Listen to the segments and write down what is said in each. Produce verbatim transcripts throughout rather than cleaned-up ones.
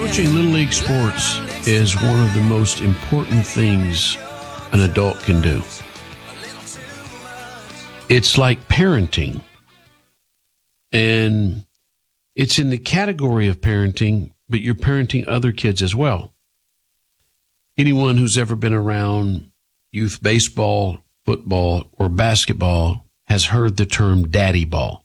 Coaching Little League sports is one of the most important things an adult can do. It's like parenting, and it's in the category of parenting, but you're parenting other kids as well. Anyone who's ever been around youth baseball, football, or basketball has heard the term daddy ball.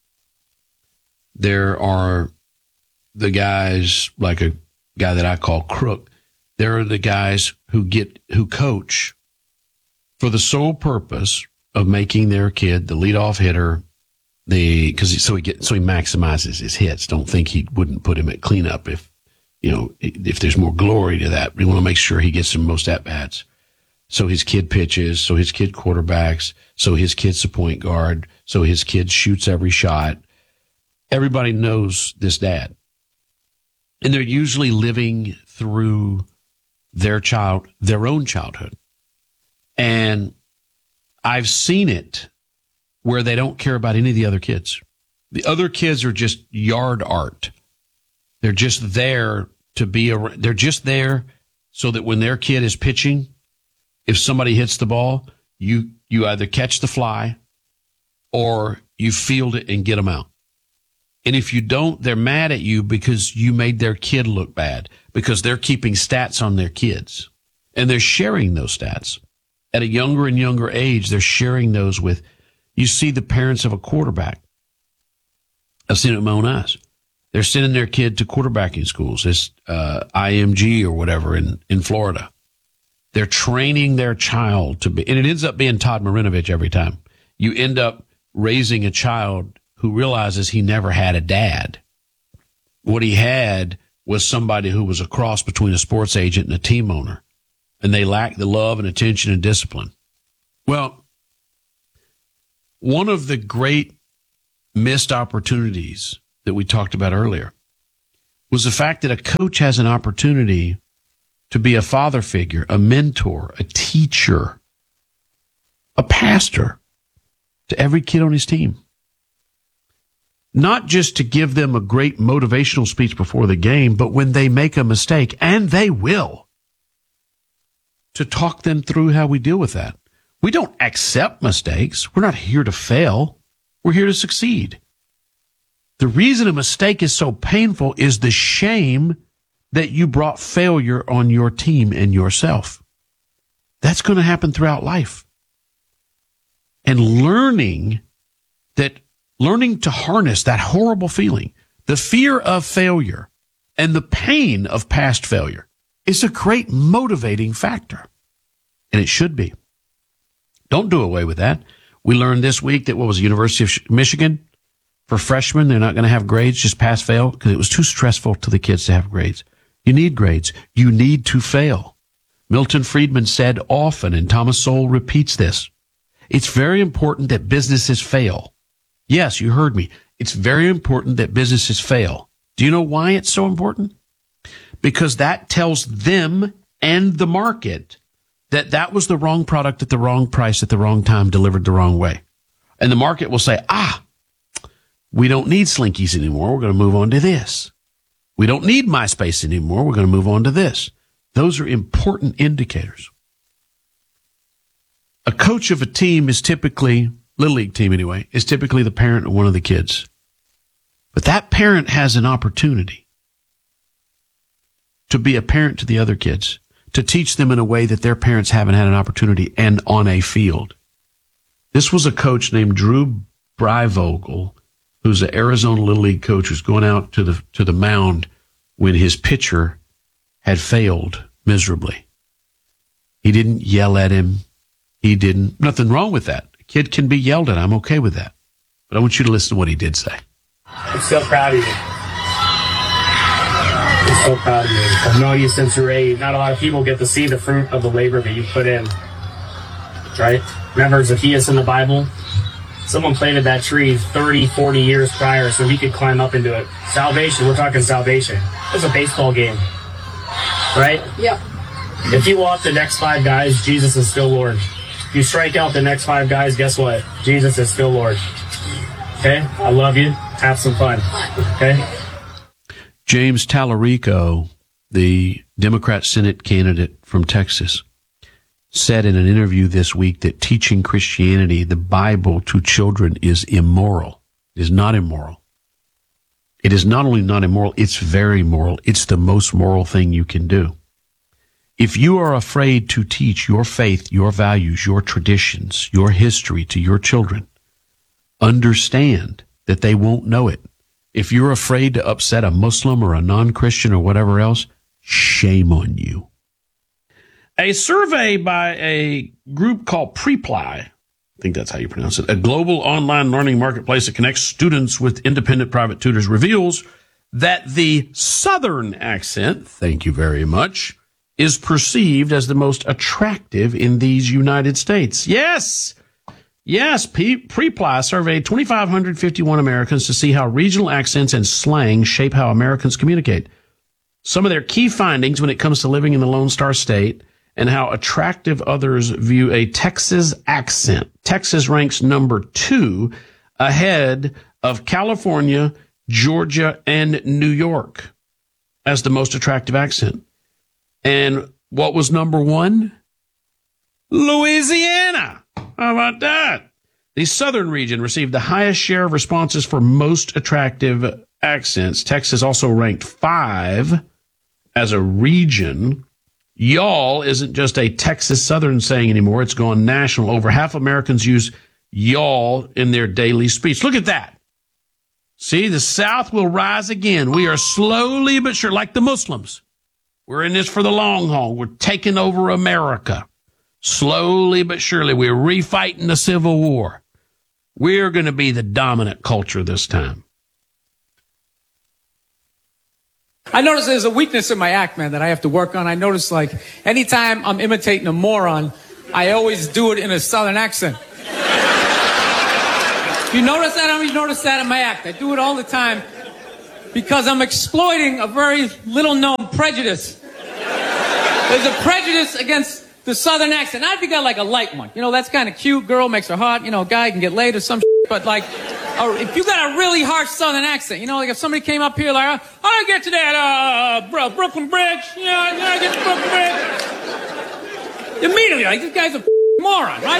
There are the guys, like a guy that I call Crook. There are the guys who get who coach for the sole purpose of making their kid the leadoff hitter, the because so he get so he maximizes his hits. Don't think he wouldn't put him at cleanup if you know if there's more glory to that. We want to make sure he gets the most at bats. So his kid pitches, so his kid quarterbacks, so his kid's the point guard, so his kid shoots every shot. Everybody knows this dad. And they're usually living through their child, their own childhood. And I've seen it where they don't care about any of the other kids. The other kids are just yard art. They're just there to be a, they're just there so that when their kid is pitching, if somebody hits the ball, you, you either catch the fly or you field it and get them out. And if you don't, they're mad at you because you made their kid look bad, because they're keeping stats on their kids. And they're sharing those stats. At a younger and younger age, they're sharing those with, you see the parents of a quarterback. I've seen it with my own eyes. They're sending their kid to quarterbacking schools. It's uh, I M G or whatever in, in Florida. They're training their child to be, and it ends up being Todd Marinovich every time. You end up raising a child who realizes he never had a dad. What he had was somebody who was a cross between a sports agent and a team owner, and they lacked the love and attention and discipline. Well, one of the great missed opportunities that we talked about earlier was the fact that a coach has an opportunity to be a father figure, a mentor, a teacher, a pastor to every kid on his team. Not just to give them a great motivational speech before the game, but when they make a mistake, and they will, to talk them through how we deal with that. We don't accept mistakes. We're not here to fail. We're here to succeed. The reason a mistake is so painful is the shame that you brought failure on your team and yourself. That's going to happen throughout life. And learning that Learning to harness that horrible feeling, the fear of failure and the pain of past failure, is a great motivating factor. And it should be. Don't do away with that. We learned this week that what was the University of Michigan, for freshmen, they're not going to have grades, just pass, fail, because it was too stressful to the kids to have grades. You need grades. You need to fail. Milton Friedman said often, and Thomas Sowell repeats this, it's very important that businesses fail. Yes, you heard me. It's very important that businesses fail. Do you know why it's so important? Because that tells them and the market that that was the wrong product at the wrong price at the wrong time, delivered the wrong way. And the market will say, ah, we don't need Slinkies anymore. We're going to move on to this. We don't need MySpace anymore. We're going to move on to this. Those are important indicators. A coach of a team is typically, Little League team anyway, is typically the parent of one of the kids. But that parent has an opportunity to be a parent to the other kids, to teach them in a way that their parents haven't had an opportunity, and on a field. This was a coach named Drew Breivogel, who's an Arizona Little League coach, who's going out to the to the mound when his pitcher had failed miserably. He didn't yell at him. He didn't. Nothing wrong with that. A kid can be yelled at. I'm okay with that. But I want you to listen to what he did say. I'm so proud of you. I'm so proud of you. I've known you since you were eight. Not a lot of people get to see the fruit of the labor that you put in. Right? Remember Zacchaeus in the Bible? Someone planted that tree thirty, forty years prior so he could climb up into it. Salvation, we're talking salvation. It's a baseball game. Right? Yep. If you walk the next five guys, Jesus is still Lord. If you strike out the next five guys, guess what? Jesus is still Lord. Okay? I love you. Have some fun. Okay? James Tallarico the Democrat Senate candidate from Texas, said in an interview this week that teaching Christianity, the Bible, to children is immoral. It is not immoral. It is not only not immoral, it's very moral. It's the most moral thing you can do. If you are afraid to teach your faith, your values, your traditions, your history to your children, understand that they won't know it. If you're afraid to upset a Muslim or a non-Christian or whatever else, shame on you. A survey by a group called Preply, I think that's how you pronounce it, a global online learning marketplace that connects students with independent private tutors, reveals that the Southern accent, thank you very much, is perceived as the most attractive in these United States. Yes, yes, Preply surveyed two thousand five hundred fifty-one Americans to see how regional accents and slang shape how Americans communicate. Some of their key findings when it comes to living in the Lone Star State and how attractive others view a Texas accent. Texas ranks number two ahead of California, Georgia, and New York as the most attractive accent. And what was number one? Louisiana. How about that? The Southern region received the highest share of responses for most attractive accents. Texas also ranked five as a region. Y'all isn't just a Texas Southern saying anymore. It's gone national. Over half Americans use y'all in their daily speech. Look at that. See, the South will rise again. We are slowly but sure, like the Muslims. We're in this for the long haul. We're taking over America. Slowly but surely, we're refighting the Civil War. We're going to be the dominant culture this time. I notice there's a weakness in my act, man, that I have to work on. I notice, like, anytime I'm imitating a moron, I always do it in a Southern accent. You notice that? I mean, you notice that in my act. I do it all the time because I'm exploiting a very little-known prejudice. There's a prejudice against the Southern accent. Not if you got, like, a light one. You know, that's kind of cute. Girl makes her hot. You know, guy can get laid or some shit. But, like, or if you got a really harsh Southern accent, you know, like if somebody came up here like, how do I get to that uh, Brooklyn Bridge? You know, how do I get to Brooklyn Bridge? Immediately, like, this guy's a moron, right?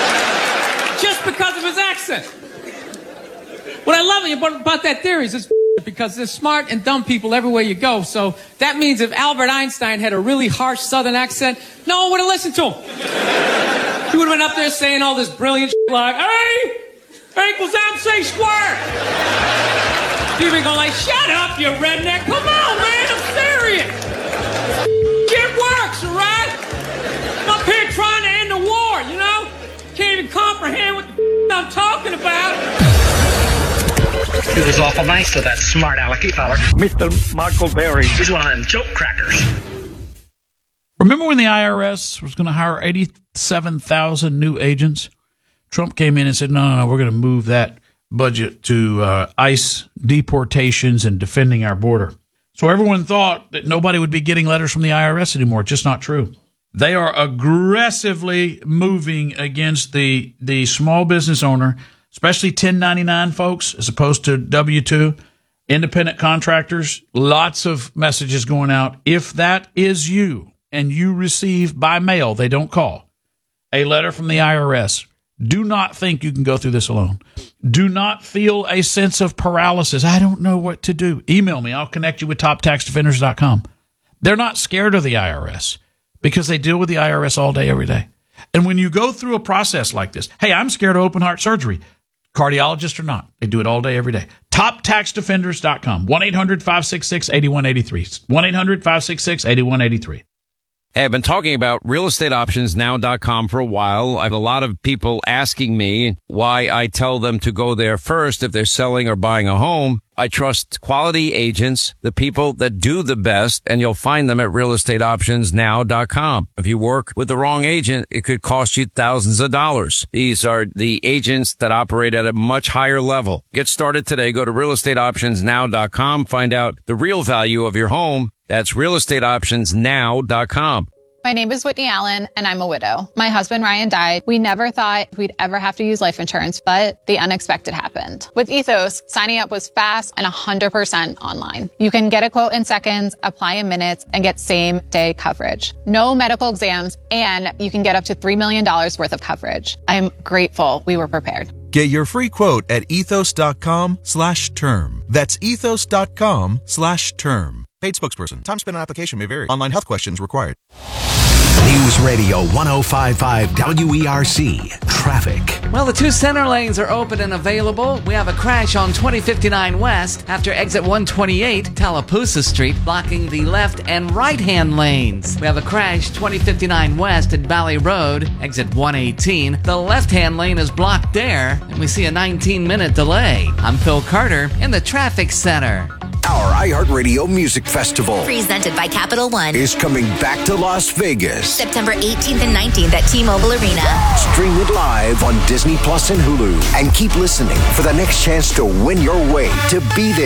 Just because of his accent. What I love about, about that theory is it's because there's smart and dumb people everywhere you go. So that means if Albert Einstein had a really harsh Southern accent, no one would have listened to him. He would have been up there saying all this brilliant shit like, hey! A equals M C squared. You'd be going like, shut up, you redneck. Come on, man, I'm serious. Shit works, all right? I'm up here trying to end the war, you know? Can't even comprehend what the I'm talking about. It was awful nice to that smart alecky feller. Mister Michael Berry. He's one of them joke crackers. Remember when the I R S was going to hire eighty-seven thousand new agents? Trump came in and said, no, no, no, we're going to move that budget to uh, ICE deportations and defending our border. So everyone thought that nobody would be getting letters from the I R S anymore. It's just not true. They are aggressively moving against the the small business owner, especially ten ninety-nine folks, as opposed to W two, independent contractors. Lots of messages going out. If that is you and you receive by mail, they don't call, a letter from the I R S, do not think you can go through this alone. Do not feel a sense of paralysis. I don't know what to do. Email me. I'll connect you with top tax defenders dot com. They're not scared of the I R S because they deal with the I R S all day, every day. And when you go through a process like this, hey, I'm scared of open heart surgery. Cardiologist or not, they do it all day, every day. top tax defenders dot com. one eight hundred five six six eight one eight three. one eight hundred five six six eight one eight three. Hey, I've been talking about real estate options now dot com for a while. I have a lot of people asking me why I tell them to go there first if they're selling or buying a home. I trust quality agents, the people that do the best, and you'll find them at real estate options now dot com. If you work with the wrong agent, it could cost you thousands of dollars. These are the agents that operate at a much higher level. Get started today. Go to real estate options now dot com. Find out the real value of your home. That's real estate options now dot com. My name is Whitney Allen, and I'm a widow. My husband, Ryan, died. We never thought we'd ever have to use life insurance, but the unexpected happened. With Ethos, signing up was fast and one hundred percent online. You can get a quote in seconds, apply in minutes, and get same-day coverage. No medical exams, and you can get up to three million dollars worth of coverage. I'm grateful we were prepared. Get your free quote at ethos.com slash term. That's ethos.com slash term. Paid spokesperson. Time spent on application may vary. Online health questions required. News Radio one oh five point five W E R C. Traffic. Well, the two center lanes are open and available. We have a crash on twenty fifty-nine West after exit one twenty-eight, Tallapoosa Street, blocking the left and right-hand lanes. We have a crash twenty fifty-nine West at Valley Road, exit one eighteen. The left-hand lane is blocked there, and we see a nineteen-minute delay. I'm Phil Carter in the traffic center. Our iHeartRadio Music Festival, presented by Capital One, is coming back to Las Vegas. September eighteenth and nineteenth at T-Mobile Arena. Stream it live on Disney Plus and Hulu. And keep listening for the next chance to win your way to be there.